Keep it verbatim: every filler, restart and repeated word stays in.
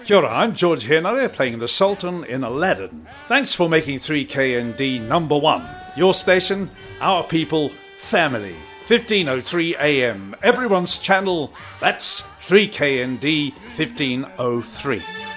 Kia ora, I'm George Henare playing the Sultan in Aladdin. Thanks for making three K N D number one. Your station, our people, family. fifteen oh three A M, everyone's channel, that's three K N D fifteen oh three.